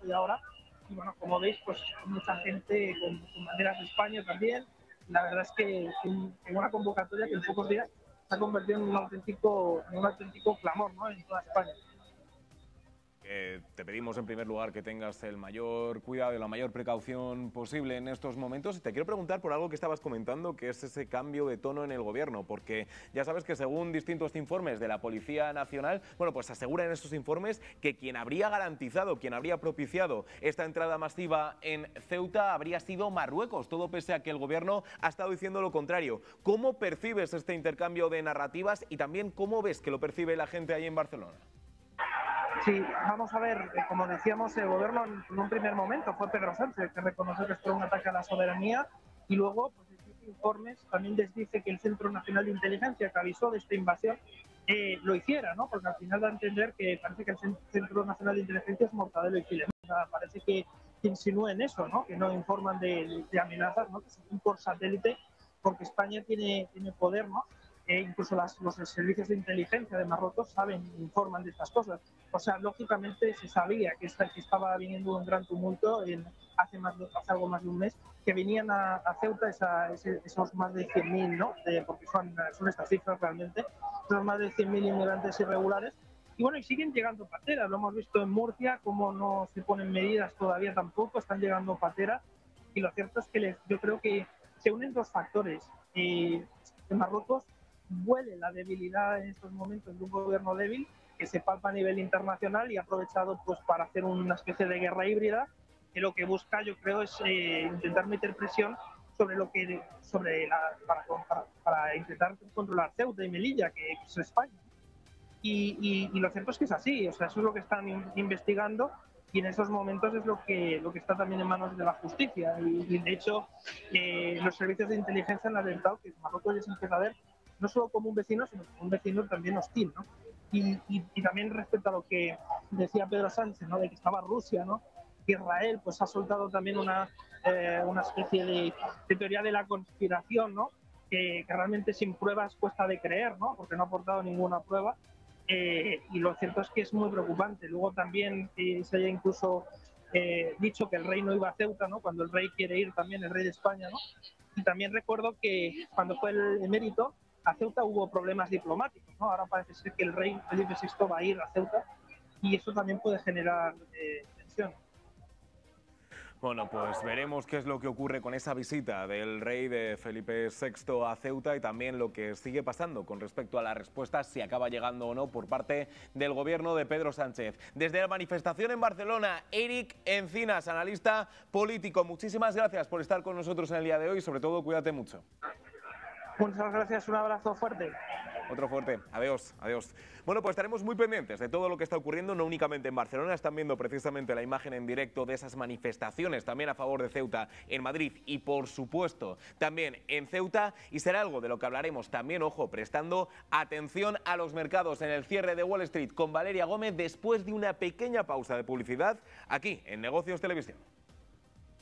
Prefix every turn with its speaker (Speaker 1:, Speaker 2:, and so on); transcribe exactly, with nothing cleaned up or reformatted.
Speaker 1: estoy ahora. Y bueno, como veis, pues mucha gente con, con banderas de España también. La verdad es que en una convocatoria que en pocos días se ha convertido en un auténtico, en un auténtico clamor, ¿no?, en toda España.
Speaker 2: Eh, te pedimos en primer lugar que tengas el mayor cuidado y la mayor precaución posible en estos momentos. Te quiero preguntar por algo que estabas comentando, que es ese cambio de tono en el gobierno, porque ya sabes que según distintos informes de la Policía Nacional, bueno, pues aseguran en esos informes que quien habría garantizado, quien habría propiciado esta entrada masiva en Ceuta habría sido Marruecos, todo pese a que el gobierno ha estado diciendo lo contrario. ¿Cómo percibes este intercambio de narrativas y también cómo ves que lo percibe la gente ahí en Barcelona?
Speaker 1: Sí, vamos a ver, como decíamos, el gobierno en un primer momento fue Pedro Sánchez, que reconoció que esto era un ataque a la soberanía, y luego, pues, en informes también les dice que el Centro Nacional de Inteligencia, que avisó de esta invasión, eh, lo hiciera, ¿no? Porque al final da a entender que parece que el Centro Nacional de Inteligencia es Mortadelo y Filemón. Parece que insinúen eso, ¿no?, que no informan de, de amenazas, ¿no?, que se hacen por satélite, porque España tiene, tiene poder, ¿no? E incluso las, los servicios de inteligencia de Marruecos saben, informan de estas cosas. O sea, lógicamente se sabía que, esta, que estaba viniendo un gran tumulto en, hace, más, hace algo más de un mes, que venían a, a Ceuta esa, ese, esos más de cien mil, ¿no?, de, porque son, son estas cifras realmente, son más de cien mil inmigrantes irregulares. Y bueno, y siguen llegando pateras, lo hemos visto en Murcia, como no se ponen medidas todavía tampoco, están llegando pateras, y lo cierto es que les, yo creo que se unen dos factores. Eh, en Marruecos huele la debilidad en estos momentos de un gobierno débil que se palpa a nivel internacional y ha aprovechado, pues, para hacer una especie de guerra híbrida, que lo que busca, yo creo, es eh, intentar meter presión sobre lo que sobre la, para, para, para intentar controlar Ceuta y Melilla, que es España. Y, y, y lo cierto es que es así, o sea, eso es lo que están in, investigando, y en esos momentos es lo que, lo que está también en manos de la justicia. Y, y de hecho, eh, los servicios de inteligencia han alertado que Marruecos ya se empieza a ver no solo como un vecino, sino como un vecino también hostil, ¿no? Y, y, y también respecto a lo que decía Pedro Sánchez, ¿no?, de que estaba Rusia, ¿no?, Israel, pues ha soltado también una, eh, una especie de, de teoría de la conspiración, ¿no?, que, que realmente sin pruebas cuesta de creer, ¿no?, porque no ha aportado ninguna prueba. Eh, y lo cierto es que es muy preocupante. Luego también eh, se haya incluso eh, dicho que el rey no iba a Ceuta, ¿no?, cuando el rey quiere ir también, el rey de España, ¿no? Y también recuerdo que cuando fue el emérito, a Ceuta hubo problemas diplomáticos, ¿no? Ahora parece ser que el rey Felipe sexto va a ir a Ceuta, y eso también puede generar eh, tensión.
Speaker 2: Bueno, pues veremos qué es lo que ocurre con esa visita del rey de Felipe sexto a Ceuta y también lo que sigue pasando con respecto a la respuesta, si acaba llegando o no por parte del gobierno de Pedro Sánchez. Desde la manifestación en Barcelona, Eric Encinas, analista político, muchísimas gracias por estar con nosotros en el día de hoy y sobre todo cuídate mucho.
Speaker 1: Muchas gracias, un abrazo fuerte.
Speaker 2: Otro fuerte, adiós, adiós. Bueno, pues estaremos muy pendientes de todo lo que está ocurriendo, no únicamente en Barcelona, están viendo precisamente la imagen en directo de esas manifestaciones también a favor de Ceuta en Madrid y por supuesto también en Ceuta, y será algo de lo que hablaremos también, ojo, prestando atención a los mercados en el cierre de Wall Street con Valeria Gómez después de una pequeña pausa de publicidad aquí en Negocios Televisión.